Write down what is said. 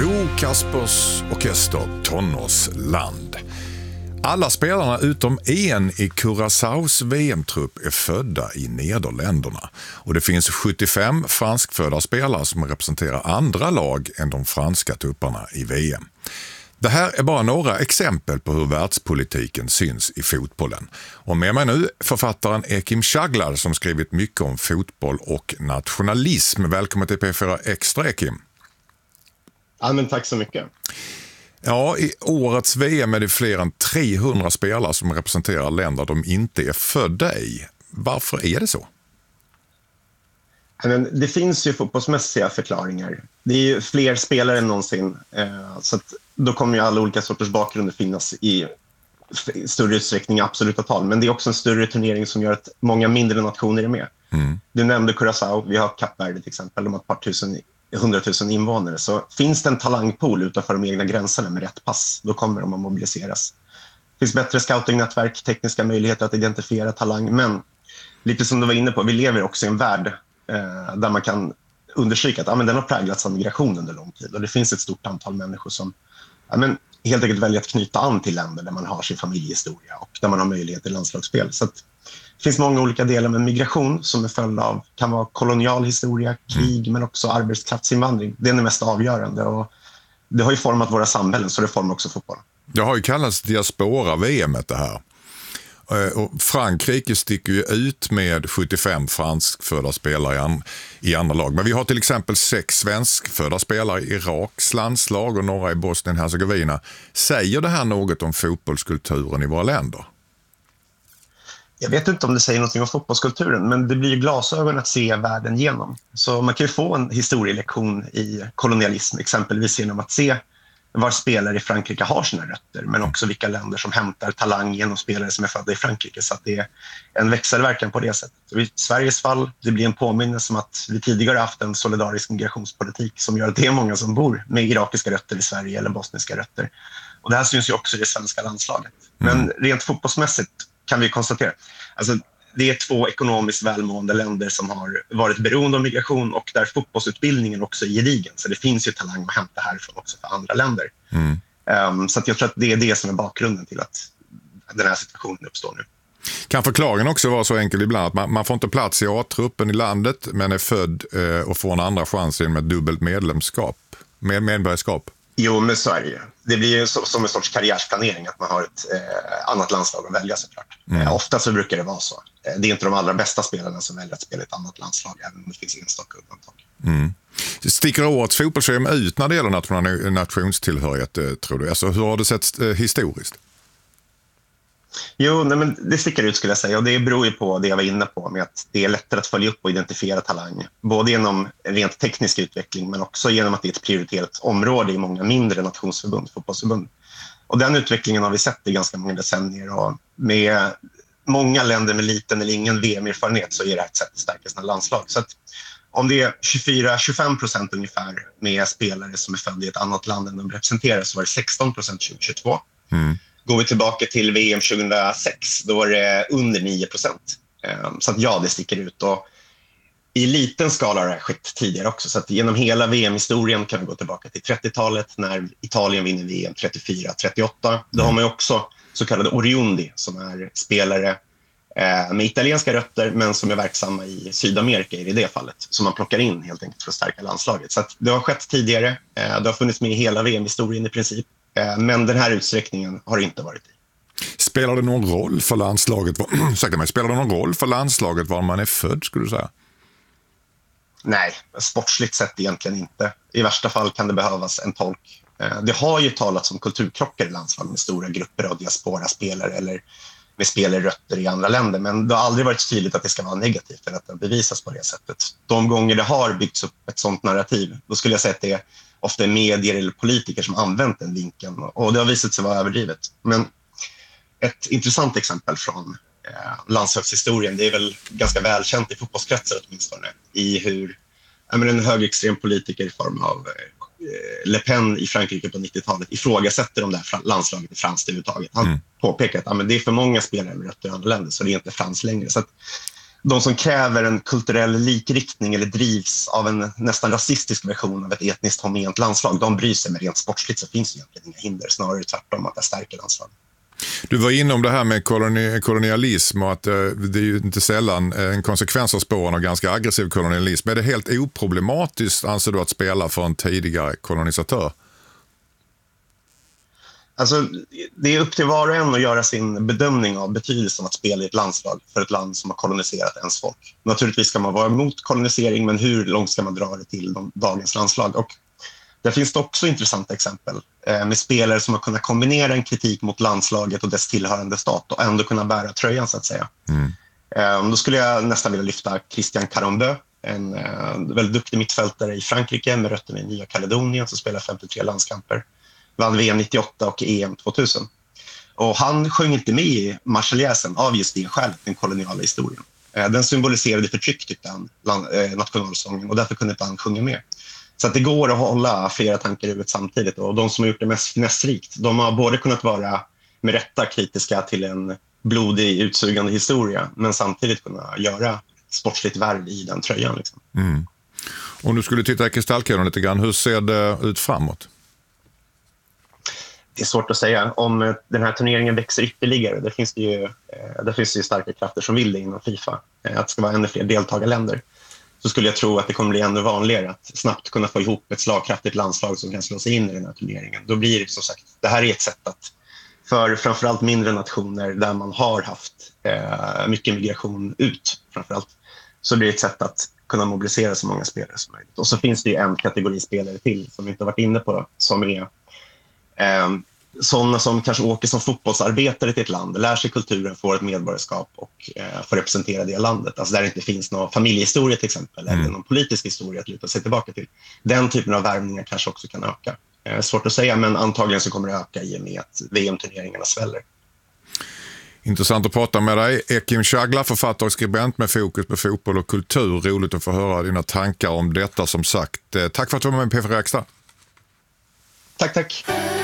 Bo Kaspers Orkester Tonårsland. Alla spelarna utom en i Curaçaos VM-trupp är födda i Nederländerna. Och det finns 75 franskfödda spelare som representerar andra lag än de franska trupperna i VM. Det här är bara några exempel på hur världspolitiken syns i fotbollen. Och med mig nu författaren Ekim Çağlar som skrivit mycket om fotboll och nationalism. Välkommen till P4 Extra, Ekim. Ja, men tack så mycket. Ja, i årets VM är det fler än 300 spelare som representerar länder de inte är födda i. Varför är det så? Men det finns ju fotbollsmässiga förklaringar. Det är ju fler spelare än någonsin. Så att då kommer ju alla olika sorters bakgrunder finnas i större utsträckning i absoluta tal. Men det är också en större turnering som gör att många mindre nationer är med. Du nämnde Curaçao, vi har Kap Verde till exempel. De har 100 000 invånare. Så finns det en talangpool utanför de egna gränserna med rätt pass, då kommer de att mobiliseras. Det finns bättre scoutingnätverk, tekniska möjligheter att identifiera talang. Men lite som du var inne på, vi lever också i en värld där man kan understryka att den har präglats av migration under lång tid. Och det finns ett stort antal människor som helt enkelt väljer att knyta an till länder där man har sin familjehistoria och där man har möjlighet till landslagsspel. Så att det finns många olika delar med migration som är följd av, kan vara kolonial historia, krig, men också arbetskraftsinvandring. Det är det mest avgörande och det har ju format våra samhällen, så det formar också fotboll. Det har ju kallats diaspora-VM det här. Och Frankrike sticker ju ut med 75 franskfödda spelare i andra lag. Men vi har till exempel 6 svenskfödda spelare i Iraks landslag och några i Bosnien-Hercegovina. Säger det här något om fotbollskulturen i våra länder? Jag vet inte om det säger något om fotbollskulturen, men det blir ju glasögon att se världen genom. Så man kan ju få en historielektion i kolonialism, exempelvis genom att se var spelare i Frankrike har sina rötter, men också vilka länder som hämtar talang genom spelare som är födda i Frankrike. Så att det är en växelverkan på det sättet. Och i Sveriges fall, det blir en påminnelse om att vi tidigare haft en solidarisk migrationspolitik som gör att det är många som bor med irakiska rötter i Sverige eller bosniska rötter. Och det här syns ju också i det svenska landslaget. Men rent fotbollsmässigt kan vi konstatera, alltså det är 2 ekonomiskt välmående länder som har varit beroende av migration och där fotbollsutbildningen också är gedigen. Så det finns ju talang att hämta härifrån också för andra länder. Så att jag tror att det är det som är bakgrunden till att den här situationen uppstår nu. Kan förklaringen också vara så enkel ibland att man får inte plats i A-truppen i landet men är född och får en andra chans med dubbelt medborgarskap? Jo, men så är det ju. Det blir ju som en sorts karriärsplanering att man har ett annat landslag att välja såklart. Ofta så brukar det vara så. Det är inte de allra bästa spelarna som väljer att spela ett annat landslag, även om det finns enstaka undantag. Sticker årets fotbolls-VM ut när det gäller nationstillhörighet, tror du? Alltså, hur har det sett historiskt? Jo, men det sticker ut skulle jag säga, och det beror ju på det jag var inne på med att det är lättare att följa upp och identifiera talang, både genom rent teknisk utveckling men också genom att det är ett prioriterat område i många mindre nationsförbund, fotbollsförbund. Och den utvecklingen har vi sett i ganska många decennier, och med många länder med liten eller ingen VM-erfarenhet så är det ett sätt att stärka sina landslag. Så att om det är 24-25% ungefär med spelare som är födda i ett annat land än de representerar, så var det 16% 2022. Går vi tillbaka till VM 2006, då var det under 9%. Så att ja, det sticker ut. Och i liten skala har det skett tidigare också. Så att genom hela VM-historien kan vi gå tillbaka till 30-talet när Italien vinner VM 34-38. Då har man ju också så kallade oriundi som är spelare med italienska rötter men som är verksamma i Sydamerika i det fallet. Som man plockar in helt enkelt för att stärka landslaget. Så att det har skett tidigare. Det har funnits med i hela VM-historien i princip. Men den här utsträckningen har det inte varit i. Spelar det någon roll för landslaget var man är född, skulle du säga? Nej, sportsligt sett egentligen inte. I värsta fall kan det behövas en tolk. Det har ju talats om kulturkrockar i landslag med stora grupper av diaspora-spelare eller med spelarrötter i andra länder. Men det har aldrig varit tydligt att det ska vara negativt eller att det bevisas på det sättet. De gånger det har byggts upp ett sånt narrativ, då skulle jag säga att det är ofta är medier eller politiker som använt den vinkeln, och det har visat sig vara överdrivet. Men ett intressant exempel från landslagshistorien, det är väl ganska välkänt i fotbollskretsar åtminstone, i hur en högerextrem politiker i form av Le Pen i Frankrike på 90-talet ifrågasätter de där landslaget i franskt överhuvudtaget. Han påpekar att det är för många spelare med rötter i andra länder, så det är inte frans längre. Så att de som kräver en kulturell likriktning eller drivs av en nästan rasistisk version av ett etniskt homogent landslag, de bryr sig. Med rent sportsligt så finns det egentligen inga hinder, snarare tvärtom att det stärker landslag. Du var inne om det här med kolonialism och att det är ju inte sällan en konsekvens av spåren av ganska aggressiv kolonialism. Är det helt oproblematiskt, anser du, att spela för en tidigare kolonisatör? Alltså, det är upp till var och en att göra sin bedömning av betydelsen att spela i ett landslag för ett land som har koloniserat ens folk. Naturligtvis ska man vara emot kolonisering, men hur långt ska man dra det till dagens landslag? Och där finns det också intressanta exempel med spelare som har kunnat kombinera en kritik mot landslaget och dess tillhörande stat och ändå kunna bära tröjan, så att säga. Då skulle jag nästan vilja lyfta Christian Karambeu, en väldigt duktig mittfältare i Frankrike med rötterna i Nya Kaledonien, som spelar 53 landskamper. Vann VM 98 och EM 2000. Och han sjöng inte med i Marseljäsen av just det skälet, den koloniala historien. Den symboliserade förtryck, tyckte han, nationalsången, och därför kunde inte han sjunga med. Så att det går att hålla flera tankar i huvudet samtidigt. Och de som har gjort det mest finessrikt, de har både kunnat vara med rätta kritiska till en blodig, utsugande historia, men samtidigt kunna göra sportsligt värv i den tröjan. Liksom. Om du skulle titta i kristallkulan lite grann, hur ser det ut framåt? Det är svårt att säga. Om den här turneringen växer ytterligare, det finns ju starka krafter som vill det inom FIFA, att det ska vara ännu fler deltagarländer, så skulle jag tro att det kommer bli ännu vanligare att snabbt kunna få ihop ett slagkraftigt landslag som kan slå sig in i den här turneringen. Då blir det, som sagt, det här är ett sätt att, för framförallt mindre nationer där man har haft mycket migration ut framförallt, så blir det ett sätt att kunna mobilisera så många spelare som möjligt. Och så finns det ju en kategori spelare till som vi inte har varit inne på, som är sådana som kanske åker som fotbollsarbetare till ett land, lär sig kulturen, får ett medborgarskap och får representera det landet. Alltså där det inte finns någon familjehistoria till exempel, eller någon politisk historia att luta sig tillbaka till. Den typen av värvningar kanske också kan öka. Svårt att säga, men antagligen så kommer det öka i och med att VM-turneringarna sväller. Intressant att prata med dig. Ekim Chagla, författare och skribent med fokus på fotboll och kultur. Roligt att få höra dina tankar om detta, som sagt. Tack för att du var med i P4 Extra. Tack.